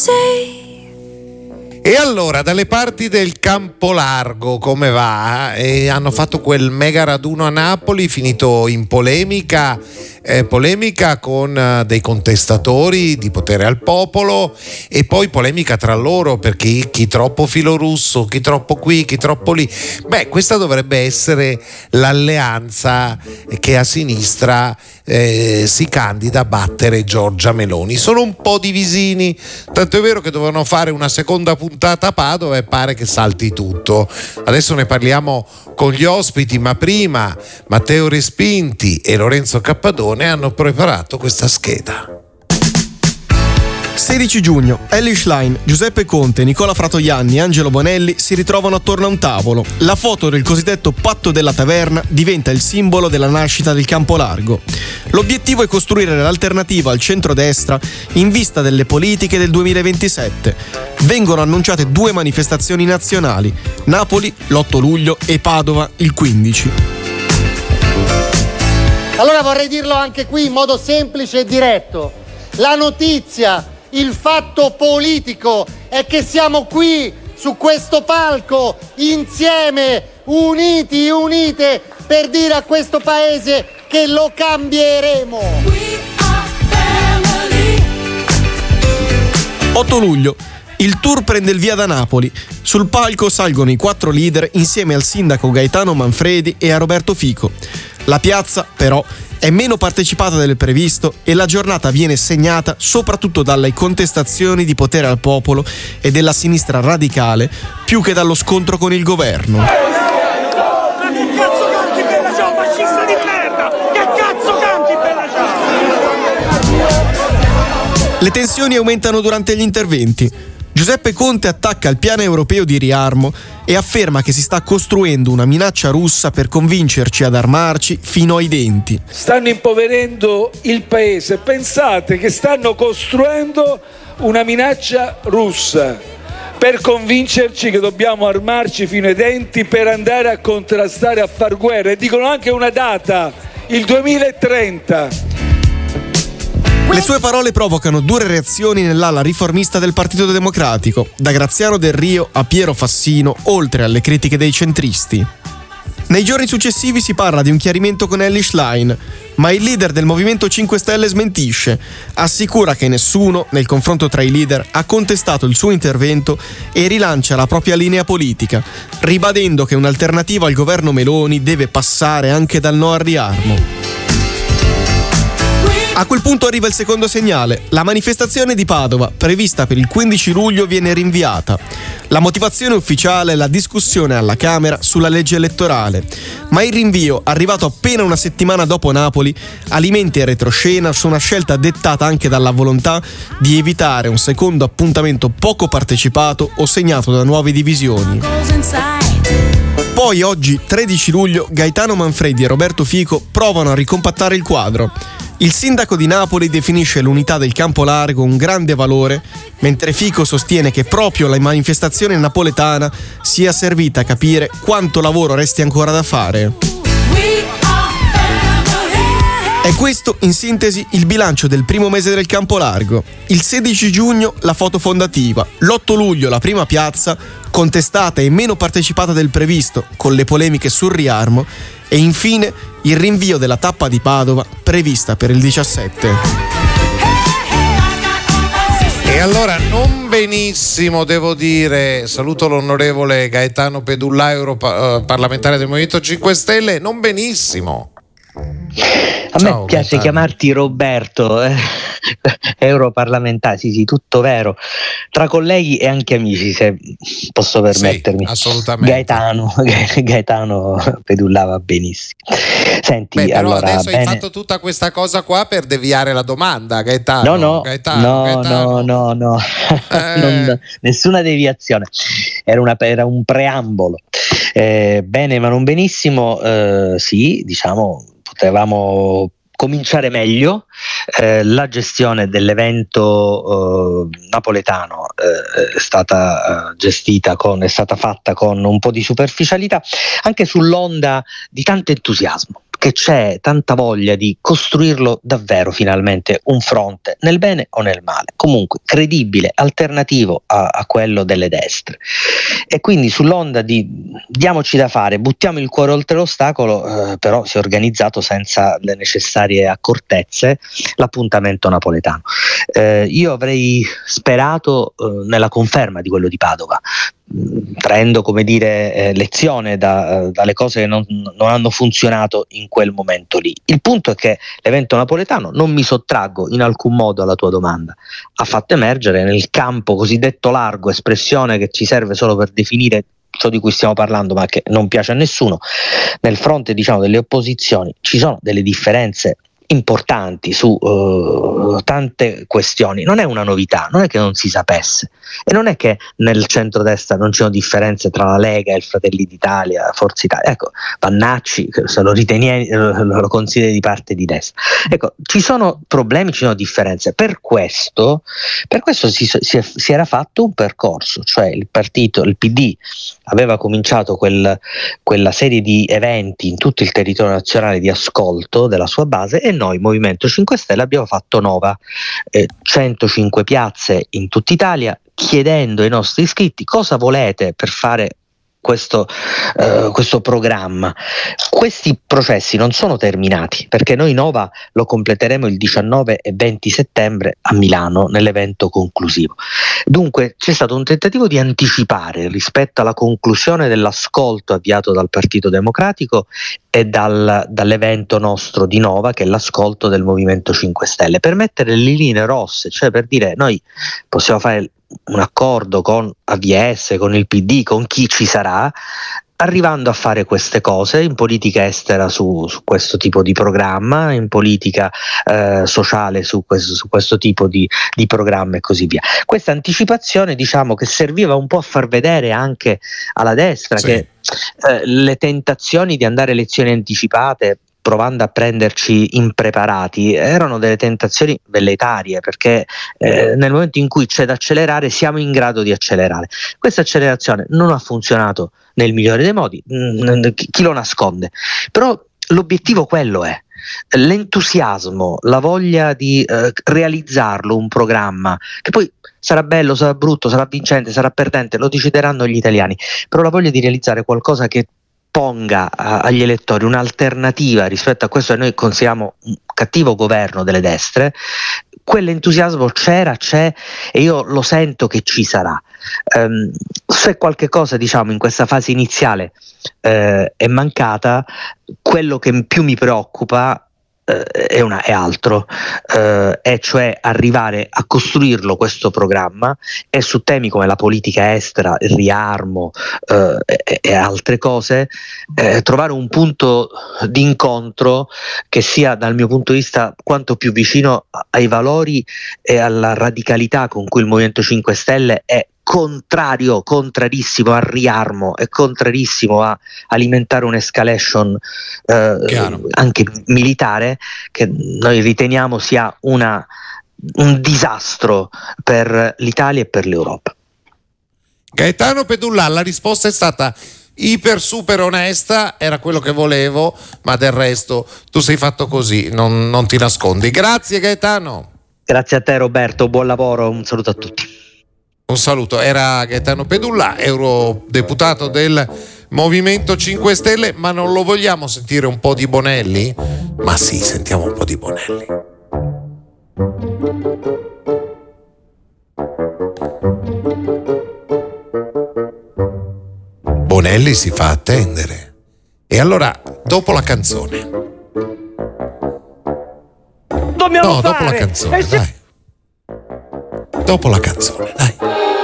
E allora, dalle parti del Campolargo come va? Hanno fatto quel mega raduno a Napoli finito in polemica con dei contestatori di Potere al Popolo, e poi polemica tra loro perché chi troppo filorusso, chi troppo qui, chi troppo lì. Questa dovrebbe essere l'alleanza che a sinistra si candida a battere Giorgia Meloni. Sono un po' divisini, tanto è vero che dovevano fare una seconda puntata a Padova e pare che salti tutto. Adesso ne parliamo con gli ospiti, ma prima Matteo Respinti e Lorenzo Cappadone hanno preparato questa scheda. 16 giugno, Elly Schlein, Giuseppe Conte, Nicola Fratoianni e Angelo Bonelli si ritrovano attorno a un tavolo. La foto del cosiddetto patto della taverna diventa il simbolo della nascita del Campolargo. L'obiettivo è costruire l'alternativa al centrodestra in vista delle politiche del 2027. Vengono annunciate 2 manifestazioni nazionali: Napoli l'8 luglio e Padova il 15. Allora vorrei dirlo anche qui in modo semplice e diretto. La notizia, il fatto politico è che siamo qui su questo palco insieme, unite per dire a questo paese che lo cambieremo. 8 luglio. Il tour prende il via da Napoli. Sul palco salgono i 4 leader insieme al sindaco Gaetano Manfredi e a Roberto Fico. La piazza, però, è meno partecipata del previsto e la giornata viene segnata soprattutto dalle contestazioni di Potere al Popolo e della sinistra radicale, più che dallo scontro con il governo. Ma che cazzo canti Bella Ciao, fascista di merda! Che cazzo canti Bella Ciao? Le tensioni aumentano durante gli interventi. Giuseppe Conte attacca il piano europeo di riarmo e afferma che si sta costruendo una minaccia russa per convincerci ad armarci fino ai denti. Stanno impoverendo il paese. Pensate che stanno costruendo una minaccia russa per convincerci che dobbiamo armarci fino ai denti per andare a contrastare, a far guerra. E dicono anche una data, il 2030. Le sue parole provocano dure reazioni nell'ala riformista del Partito Democratico, da Graziano Del Rio a Piero Fassino, oltre alle critiche dei centristi. Nei giorni successivi si parla di un chiarimento con Elly Schlein, ma il leader del Movimento 5 Stelle smentisce. Assicura che nessuno, nel confronto tra i leader, ha contestato il suo intervento e rilancia la propria linea politica, ribadendo che un'alternativa al governo Meloni deve passare anche dal no al riarmo. A quel punto arriva il secondo segnale. La manifestazione di Padova, prevista per il 15 luglio, viene rinviata. La motivazione ufficiale è la discussione alla Camera sulla legge elettorale. Ma il rinvio, arrivato appena una settimana dopo Napoli, alimenta in retroscena su una scelta dettata anche dalla volontà di evitare un secondo appuntamento poco partecipato o segnato da nuove divisioni. Poi oggi, 13 luglio, Gaetano Manfredi e Roberto Fico provano a ricompattare il quadro. Il sindaco di Napoli definisce l'unità del Campolargo un grande valore, mentre Fico sostiene che proprio la manifestazione napoletana sia servita a capire quanto lavoro resti ancora da fare. È questo, in sintesi, il bilancio del primo mese del Campolargo. Il 16 giugno la foto fondativa, l'8 luglio la prima piazza, contestata e meno partecipata del previsto, con le polemiche sul riarmo, e infine il rinvio della tappa di Padova, prevista per il 17. E allora non benissimo, devo dire, saluto l'onorevole Gaetano Pedulla, parlamentare del Movimento 5 Stelle, non benissimo. A me piace chiamarti Roberto, europarlamentare, sì, tutto vero, tra colleghi e anche amici, se posso permettermi. Sì, assolutamente. Gaetano Pedulla va benissimo. Senti, però allora, adesso hai fatto tutta questa cosa qua per deviare la domanda, Gaetano. No, nessuna deviazione, era un preambolo. Bene ma non benissimo, sì, diciamo potevamo cominciare meglio. La gestione dell'evento napoletano è stata fatta con un po' di superficialità, anche sull'onda di tanto entusiasmo che c'è tanta voglia di costruirlo davvero finalmente un fronte nel bene o nel male, comunque credibile, alternativo a quello delle destre. E quindi sull'onda di diamoci da fare, buttiamo il cuore oltre l'ostacolo, però si è organizzato senza le necessarie accortezze l'appuntamento napoletano. Io avrei sperato nella conferma di quello di Padova, traendo, come dire, lezione dalle cose che non hanno funzionato in quel momento lì. Il punto è che l'evento napoletano, non mi sottraggo in alcun modo alla tua domanda, ha fatto emergere nel campo cosiddetto largo, espressione che ci serve solo per definire ciò di cui stiamo parlando ma che non piace a nessuno, nel fronte, diciamo, delle opposizioni ci sono delle differenze importanti su tante questioni. Non è una novità, non è che non si sapesse, e non è che nel centrodestra non ci sono differenze tra la Lega e il Fratelli d'Italia, Forza Italia. Ecco, Pannacci, se lo consideri di parte di destra. Ecco, ci sono problemi, ci sono differenze. Per questo si era fatto un percorso, cioè il PD aveva cominciato quella serie di eventi in tutto il territorio nazionale di ascolto della sua base, e noi Movimento 5 Stelle abbiamo fatto nova 105 piazze in tutta Italia, chiedendo ai nostri iscritti cosa volete per fare questo programma. Questi processi non sono terminati, perché noi Nova lo completeremo il 19 e 20 settembre a Milano nell'evento conclusivo. Dunque c'è stato un tentativo di anticipare rispetto alla conclusione dell'ascolto avviato dal Partito Democratico e dall'evento nostro di Nova, che è l'ascolto del Movimento 5 Stelle, per mettere le linee rosse, cioè per dire noi possiamo fare un accordo con AVS, con il PD, con chi ci sarà, arrivando a fare queste cose in politica estera su questo tipo di programma, in politica sociale su questo tipo di programma e così via. Questa anticipazione, diciamo, che serviva un po' a far vedere anche alla destra, sì, che le tentazioni di andare a elezioni anticipate, provando a prenderci impreparati, erano delle tentazioni velleitarie, perché nel momento in cui c'è da accelerare siamo in grado di accelerare. Questa accelerazione non ha funzionato nel migliore dei modi, chi lo nasconde, però l'obiettivo quello è. L'entusiasmo, la voglia di realizzarlo un programma che poi sarà bello, sarà brutto, sarà vincente, sarà perdente, lo decideranno gli italiani, però la voglia di realizzare qualcosa che ponga agli elettori un'alternativa rispetto a questo che noi consideriamo un cattivo governo delle destre, quell'entusiasmo c'è, e io lo sento che ci sarà. Se qualche cosa, diciamo, in questa fase iniziale è mancata, quello che più mi preoccupa è altro, è cioè arrivare a costruirlo questo programma, e su temi come la politica estera, il riarmo e altre cose, trovare un punto di incontro che sia, dal mio punto di vista, quanto più vicino ai valori e alla radicalità con cui il Movimento 5 Stelle è contrarissimo al riarmo, è contrarissimo a alimentare un'escalation anche militare, che noi riteniamo sia un disastro per l'Italia e per l'Europa. Gaetano Pedulla, la risposta è stata iper super onesta, era quello che volevo, ma del resto tu sei fatto così, non ti nascondi. Grazie Gaetano. Grazie a te Roberto, buon lavoro, un saluto a tutti. Un saluto, era Gaetano Pedulla, eurodeputato del Movimento 5 Stelle, ma non lo vogliamo sentire un po' di Bonelli? Ma sì, sentiamo un po' di Bonelli. Bonelli si fa attendere. E allora, dopo la canzone. Dobbiamo dopo la canzone, dai. Dopo la canzone, dai.